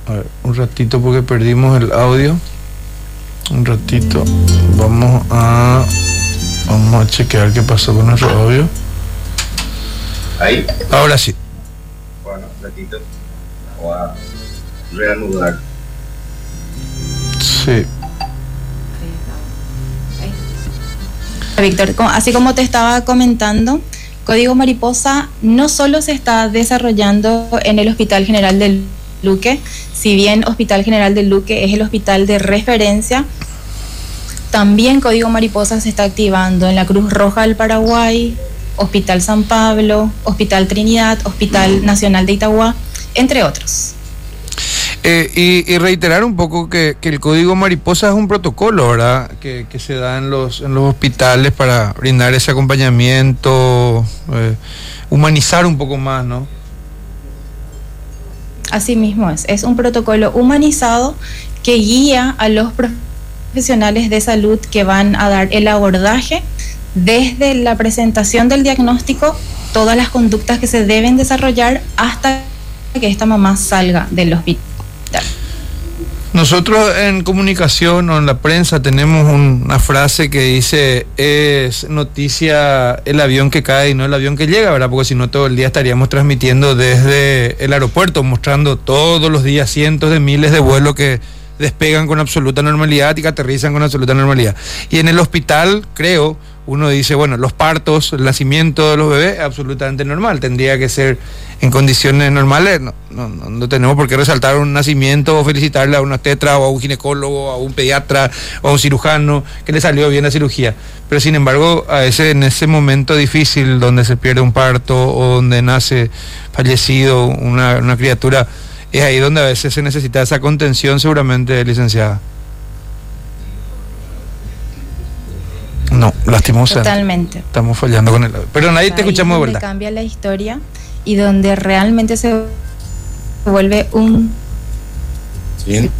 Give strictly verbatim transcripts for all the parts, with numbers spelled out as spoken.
A ver, un ratito porque perdimos el audio. Un ratito. Vamos a... Vamos a chequear qué pasó con nuestro audio. Ahí. Ahora sí. Bueno, un ratito. Voy a reanudar. Sí. Víctor, así como te estaba comentando, Código Mariposa no solo se está desarrollando en el Hospital General del Luque, si bien Hospital General del Luque es el hospital de referencia, también Código Mariposa se está activando en la Cruz Roja del Paraguay, Hospital San Pablo, Hospital Trinidad, Hospital Nacional de Itagua, entre otros. Eh, y, y reiterar un poco que, que el Código Mariposa es un protocolo, ¿verdad? Que, que se da en los, en los hospitales para brindar ese acompañamiento, eh, humanizar un poco más, ¿no? Así mismo es, es un protocolo humanizado que guía a los profesionales de salud que van a dar el abordaje desde la presentación del diagnóstico, todas las conductas que se deben desarrollar hasta que esta mamá salga del hospital. Nosotros en comunicación o en la prensa tenemos un, una frase que dice: es noticia el avión que cae y no el avión que llega, ¿verdad? Porque si no todo el día estaríamos transmitiendo desde el aeropuerto, mostrando todos los días cientos de miles de vuelos que despegan con absoluta normalidad y que aterrizan con absoluta normalidad. Y en el hospital, creo, uno dice, bueno, los partos, el nacimiento de los bebés es absolutamente normal, tendría que ser en condiciones normales. No, no, no tenemos por qué resaltar un nacimiento o felicitarle a una obstetra o a un ginecólogo, a un pediatra o a un cirujano que le salió bien la cirugía. Pero sin embargo, a ese, en ese momento difícil donde se pierde un parto o donde nace fallecido una, una criatura, es ahí donde a veces se necesita esa contención, seguramente, licenciada. No, lastimosamente. Totalmente. Estamos fallando con el... Pero nadie te escuchamos de vuelta. Cambia la historia y donde realmente se vuelve un... Sí.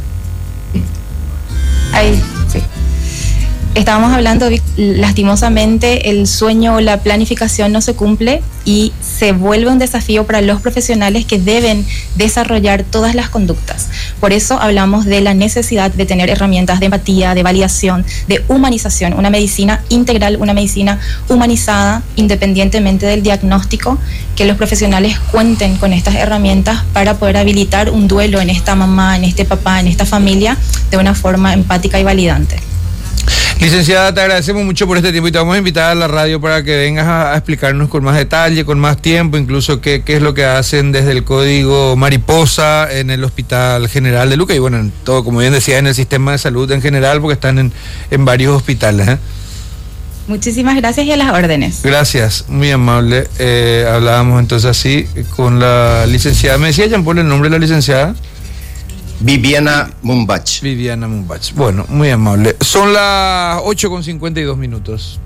Ahí, sí. Estábamos hablando, lastimosamente el sueño o la planificación no se cumple y se vuelve un desafío para los profesionales que deben desarrollar todas las conductas. Por eso hablamos de la necesidad de tener herramientas de empatía, de validación, de humanización, una medicina integral, una medicina humanizada, independientemente del diagnóstico, que los profesionales cuenten con estas herramientas para poder habilitar un duelo en esta mamá, en este papá, en esta familia, de una forma empática y validante. Licenciada, te agradecemos mucho por este tiempo y te vamos a invitar a la radio para que vengas a, a explicarnos con más detalle, con más tiempo, incluso qué, qué es lo que hacen desde el Código Mariposa en el Hospital General de Luque y bueno, en todo, como bien decía, en el sistema de salud en general, porque están en, en varios hospitales, ¿eh? Muchísimas gracias y a las órdenes. Gracias, muy amable. Eh, hablábamos entonces así con la licenciada. ¿Me decía, Jean Paul, el nombre de la licenciada? Viviana Mumbach. Viviana Mumbach. Bueno, muy amable. Son las ocho con cincuenta y dos minutos.